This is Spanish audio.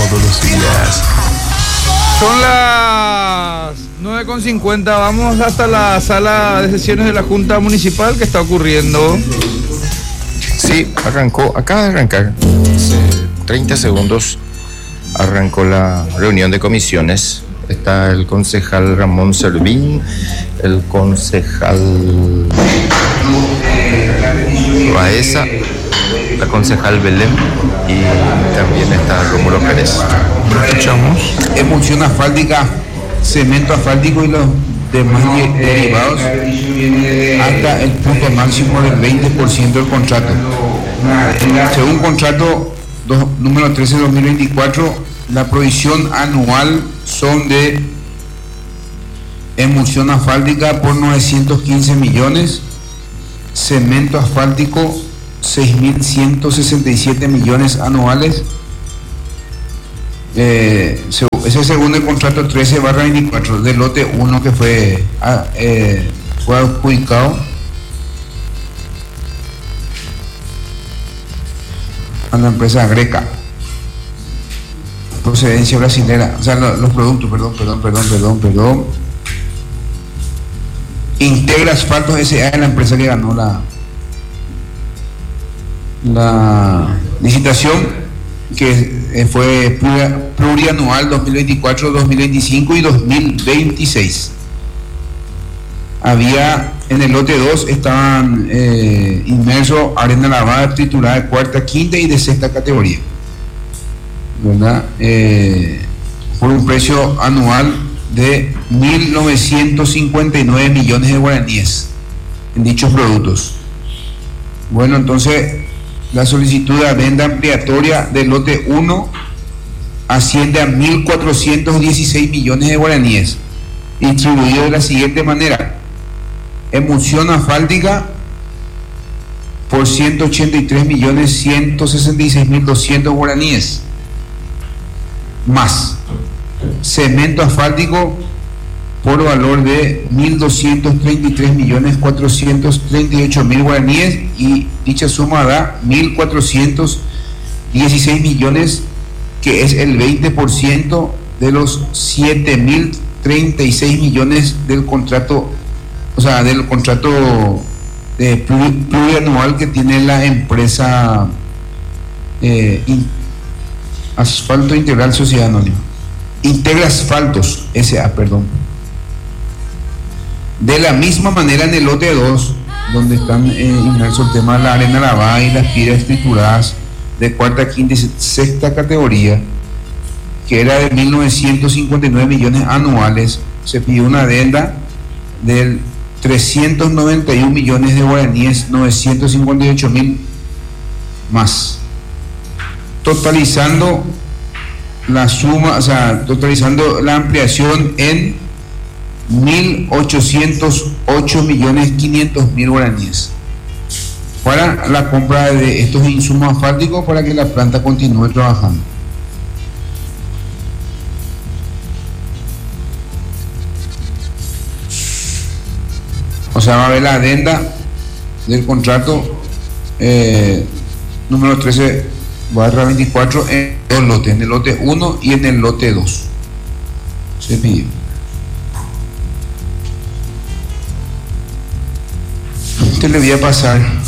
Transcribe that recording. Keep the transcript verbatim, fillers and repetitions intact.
todos los días. Son las nueve con cincuenta, vamos hasta la sala de sesiones de la Junta Municipal. ¿Qué está ocurriendo? Sí, arrancó, acaba de arrancar, hace treinta segundos arrancó la reunión de comisiones. Está el concejal Ramón Servín, el concejal Baeza, la concejal Belén y también está Rómulo Pérez. Escuchamos. Emulsión asfáltica, cemento asfáltico y los demás derivados hasta el punto máximo del veinte por ciento del contrato. Según contrato dos, número trece de dos mil veinticuatro, la provisión anual son de emulsión asfáltica por novecientos quince millones, cemento asfáltico seis mil ciento sesenta y siete millones anuales. Eh, ese según el contrato trece barra veinticuatro del lote uno que fue, ah, eh, fue adjudicado a la empresa Greca, procedencia brasilera, o sea, los, los productos, perdón, perdón, perdón, perdón, perdón. Integra Asfaltos S A es la empresa que ganó la la licitación, que fue plurianual dos mil veinticuatro, dos mil veinticinco y dos mil veintiséis. Había en el lote dos estaban eh, inmersos arena lavada triturada de cuarta, quinta y de sexta categoría, ¿verdad? Eh, por un precio anual de mil novecientos cincuenta y nueve millones de guaraníes en dichos productos. Bueno, entonces la solicitud de adenda ampliatoria del lote uno asciende a mil cuatrocientos dieciséis millones de guaraníes, distribuido de la siguiente manera: emulsión asfáltica por ciento ochenta y tres millones ciento sesenta y seis mil doscientos guaraníes, más cemento asfáltico por valor de mil doscientos treinta y tres millones cuatrocientos treinta y ocho mil guaraníes, y dicha suma da mil cuatrocientos dieciséis millones, que es el veinte por ciento de los siete mil treinta y seis millones del contrato, o sea, del contrato de plurianual que tiene la empresa eh, in, Asfalto Integral Sociedad Anónima, Integra Asfaltos S A, perdón. De la misma manera, en el lote dos, donde están eh, inmersos el tema de la arena lavada y las piedras trituradas de cuarta, quinta y sexta categoría, que era de mil novecientos cincuenta y nueve millones anuales, se pidió una adenda del trescientos noventa y uno millones de guaraníes, novecientos cincuenta y ocho mil más, totalizando la suma, o sea, totalizando la ampliación en mil ochocientos ocho millones quinientos mil guaraníes para la compra de estos insumos asfálticos para que la planta continúe trabajando. O sea, va a haber la adenda del contrato eh, número trece barra veinticuatro en dos lotes, en el lote uno y en el lote dos. Se pidió. Te le voy a pasar